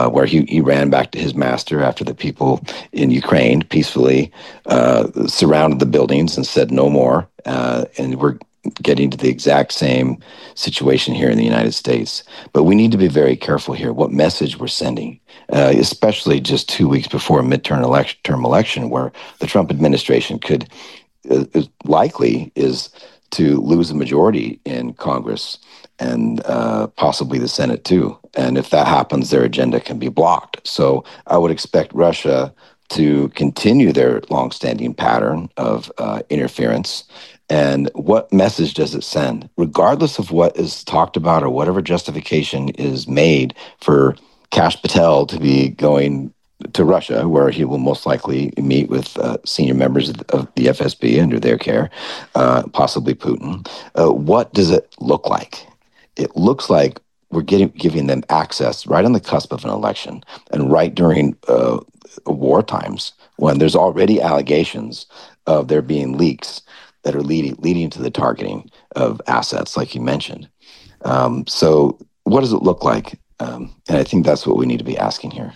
where he ran back to his master after the people in Ukraine peacefully surrounded the buildings and said no more. And we're getting to the exact same situation here in the United States. But we need to be very careful here what message we're sending, especially just 2 weeks before a midterm election where the Trump administration could likely is to lose a majority in Congress and possibly the Senate too. And if that happens, their agenda can be blocked. So I would expect Russia to continue their longstanding pattern of interference. And what message does it send? Regardless of what is talked about or whatever justification is made for Kash Patel to be going to Russia, where he will most likely meet with senior members of the FSB under their care, possibly Putin. What does it look like? It looks like we're giving them access right on the cusp of an election and right during war times when there's already allegations of there being leaks that are leading to the targeting of assets, like you mentioned. So what does it look like? And I think that's what we need to be asking here.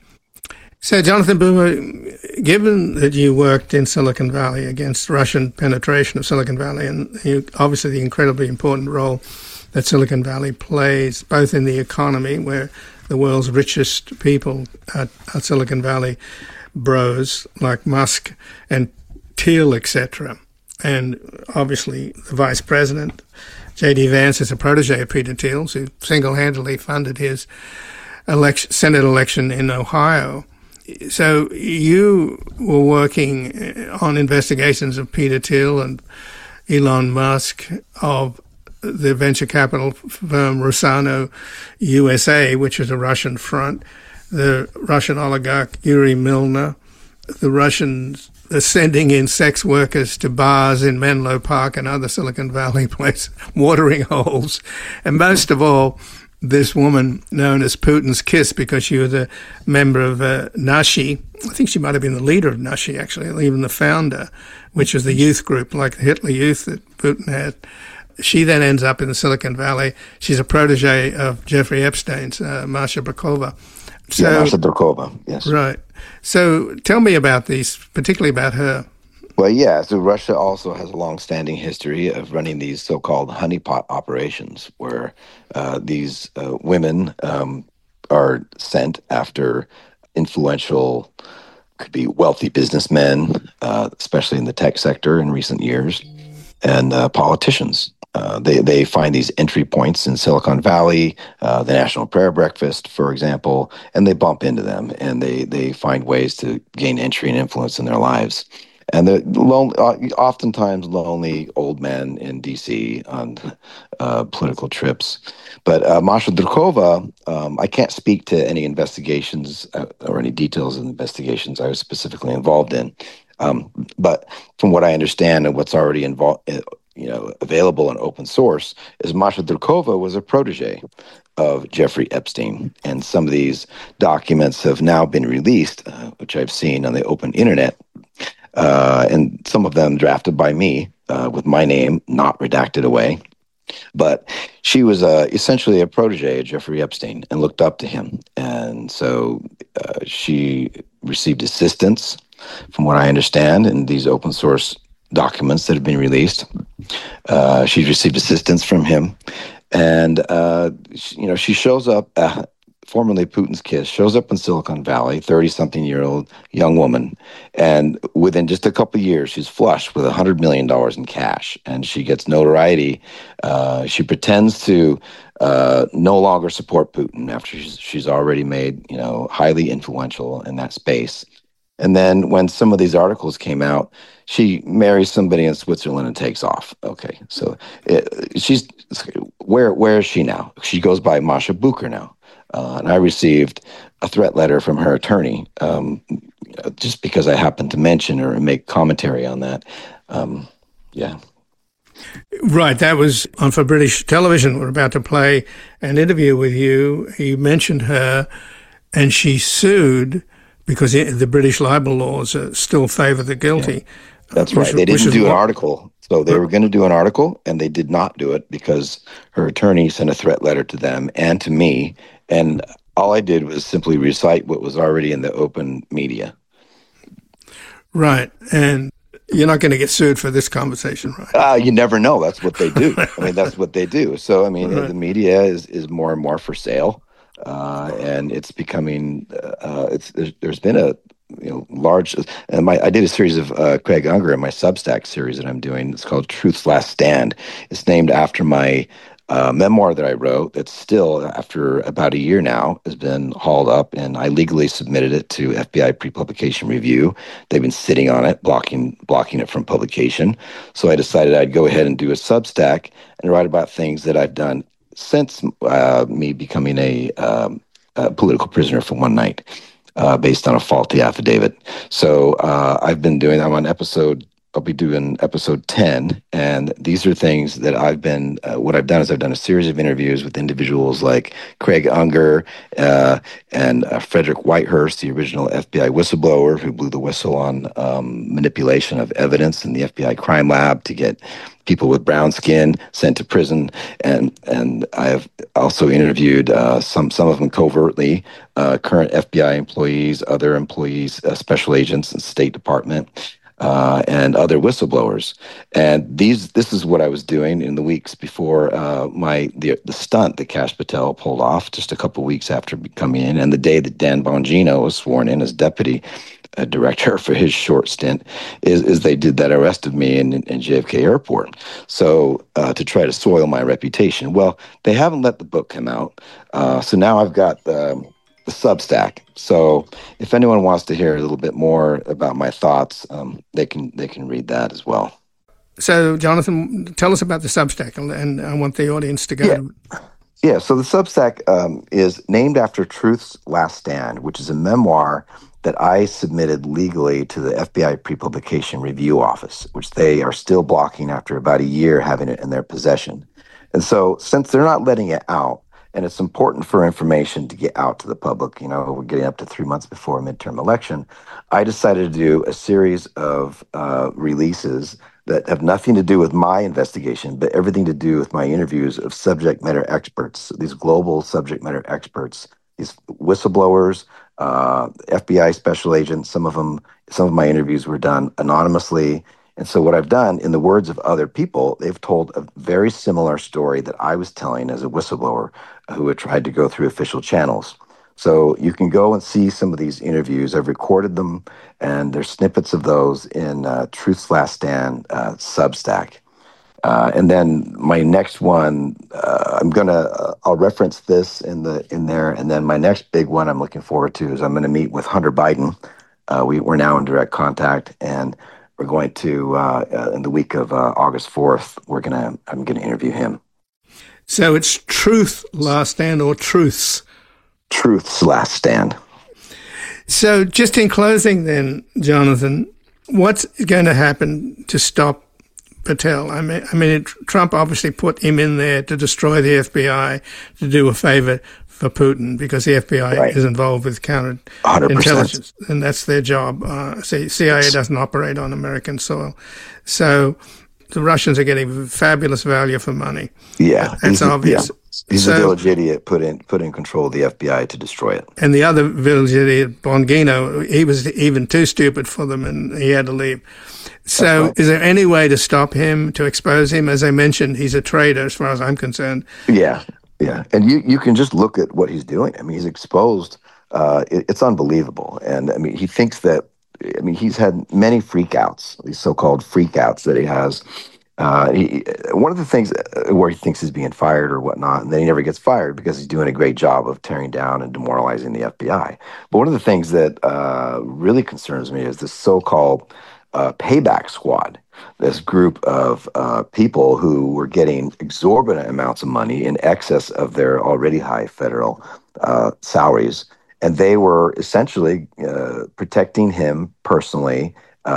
So, Jonathan Boomer, given that you worked in Silicon Valley against Russian penetration of Silicon Valley, and obviously the incredibly important role that Silicon Valley plays, both in the economy, where the world's richest people are Silicon Valley bros like Musk and Thiel, etc., and obviously the vice president, J.D. Vance, is a protege of Peter Thiel, who single-handedly funded his Senate election in Ohio. So you were working on investigations of Peter Thiel and Elon Musk, of the venture capital firm Rossano USA, which is a Russian front, the Russian oligarch Yuri Milner, the Russians sending in sex workers to bars in Menlo Park and other Silicon Valley places, watering holes, and most of all, this woman known as Putin's Kiss, because she was a member of Nashi. I think she might have been the leader of Nashi, actually, or even the founder, which was the youth group like the Hitler Youth that Putin had. She then ends up in the Silicon Valley. She's a protege of Jeffrey Epstein's, Masha Brakova. Masha Brakova, yes. Right. So tell me about these, particularly about her. Well, yeah, so Russia also has a long-standing history of running these so-called honeypot operations where these women are sent after influential, could be wealthy businessmen, especially in the tech sector in recent years, and politicians. They find these entry points in Silicon Valley, the National Prayer Breakfast, for example, and they bump into them, and they find ways to gain entry and influence in their lives. And they're oftentimes lonely old men in D.C. on political trips. But Masha Brakova, I can't speak to any investigations or any details of investigations I was specifically involved in. But from what I understand and what's already available in open source, is Masha Brakova was a protege of Jeffrey Epstein. And some of these documents have now been released, which I've seen on the open internet. And some of them drafted by me with my name not redacted away. But she was essentially a protege of Jeffrey Epstein and looked up to him. And so she received assistance, from what I understand, in these open source documents that have been released. She received assistance from him. And, she shows up, formerly Putin's Kiss, shows up in Silicon Valley, 30-something-year-old young woman. And within just a couple of years, she's flush with $100 million in cash. And she gets notoriety. She pretends to no longer support Putin after she's already made, highly influential in that space. And then when some of these articles came out, she marries somebody in Switzerland and takes off. Okay, so where is she now? She goes by Masha Bucher now. And I received a threat letter from her attorney just because I happened to mention her and make commentary on that. Yeah. Right, that was on for British television. We're about to play an interview with you. You mentioned her, and she sued because the British libel laws still favor the guilty. Yeah. That's right. They didn't do an article. So they were going to do an article, and they did not do it because her attorney sent a threat letter to them and to me. And All I did was simply recite what was already in the open media. Right. And you're not going to get sued for this conversation, right? You never know. That's what they do. I mean, that's what they do. So, I mean, the Right. media is more and more for sale, and it's becoming. There's been a large. And I did a series of Craig Unger in my Substack series that I'm doing. It's called Truth's Last Stand. It's named after my memoir that I wrote. That's still, after about a year now, has been hauled up, and I legally submitted it to FBI pre-publication review. They've been sitting on it, blocking it from publication. So I decided I'd go ahead and do a Substack and write about things that I've done since me becoming a political prisoner for one night, based on a faulty affidavit. So I'll be doing episode 10. And these are things that what I've done is I've done a series of interviews with individuals like Craig Unger and Frederick Whitehurst, the original FBI whistleblower who blew the whistle on manipulation of evidence in the FBI crime lab to get people with brown skin sent to prison, and I have also interviewed some of them covertly, current FBI employees, other employees, special agents in State Department, and other whistleblowers. And this is what I was doing in the weeks before the stunt that Kash Patel pulled off just a couple of weeks after coming in, and the day that Dan Bongino was sworn in as deputy director for his short stint, is they did that arrest of me in JFK Airport. So to try to soil my reputation. Well, they haven't let the book come out. So now I've got the Substack. So if anyone wants to hear a little bit more about my thoughts, they can read that as well. So, Jonathan, tell us about the Substack, and I want the audience to go. Yeah. Yeah, so the Substack is named after Truth's Last Stand, which is a memoir that I submitted legally to the FBI Pre-Publication Review Office, which they are still blocking after about a year having it in their possession. And so since they're not letting it out, and it's important for information to get out to the public, we're getting up to 3 months before a midterm election, I decided to do a series of releases that have nothing to do with my investigation, but everything to do with my interviews of subject matter experts, these global subject matter experts, these whistleblowers, FBI special agents. Some of my interviews were done anonymously. And so what I've done, in the words of other people, they've told a very similar story that I was telling as a whistleblower who had tried to go through official channels. So you can go and see some of these interviews. I've recorded them, and there's snippets of those in Truth's Last Stand Substack. And then my next one, I'll reference this in there. And then my next big one I'm looking forward to is I'm going to meet with Hunter Biden. We're now in direct contact, and we're going to in the week of August 4th. I'm gonna interview him. So it's Truth Last Stand or Truths? Truth's Last Stand. So just in closing, then, Jonathan, what's going to happen to stop Patel? I mean, Trump obviously put him in there to destroy the FBI, to do a favor for Putin, because the FBI is involved with counterintelligence, and that's their job. CIA doesn't operate on American soil. So the Russians are getting fabulous value for money. Yeah. That's obvious. Yeah. He's a village idiot put in control of the FBI to destroy it. And the other village idiot, Bongino, he was even too stupid for them, and he had to leave. So is there any way to stop him, to expose him? As I mentioned, he's a traitor as far as I'm concerned. Yeah. Yeah. And you can just look at what he's doing. I mean, he's exposed. It's unbelievable. And I mean, he thinks that, he's had many freakouts, these so-called freakouts that he has. One of the things where he thinks he's being fired or whatnot, and then he never gets fired because he's doing a great job of tearing down and demoralizing the FBI. But one of the things that really concerns me is this so-called payback squad, this group of people who were getting exorbitant amounts of money in excess of their already high federal salaries. And they were essentially protecting him personally.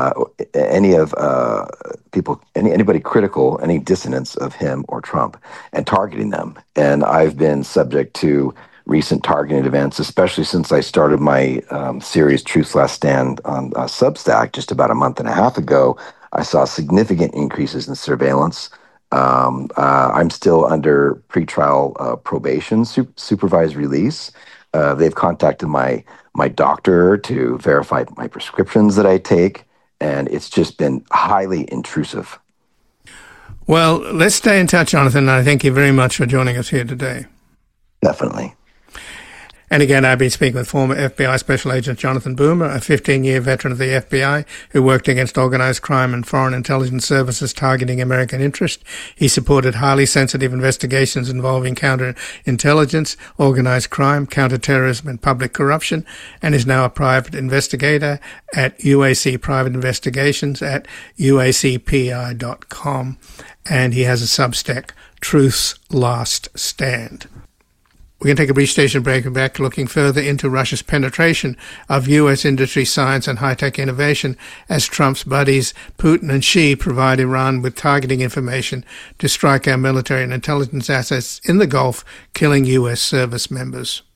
Anybody critical, any dissonance of him or Trump, and targeting them. And I've been subject to recent targeting events, especially since I started my series Truth's Last Stand on Substack just about a month and a half ago. I saw significant increases in surveillance. I'm still under pretrial probation, supervised release. They've contacted my doctor to verify my prescriptions that I take, and it's just been highly intrusive. Well, let's stay in touch, Jonathan. I thank you very much for joining us here today. Definitely. And again, I've been speaking with former FBI Special Agent Jonathan Boomer, a 15-year veteran of the FBI who worked against organized crime and foreign intelligence services targeting American interest. He supported highly sensitive investigations involving counterintelligence, organized crime, counterterrorism, and public corruption, and is now a private investigator at UAC Private Investigations at uacpi.com. And he has a Substack, Truth's Last Stand. We're going to take a brief station break and back looking further into Russia's penetration of U.S. industry, science and high-tech innovation as Trump's buddies Putin and Xi provide Iran with targeting information to strike our military and intelligence assets in the Gulf, killing U.S. service members.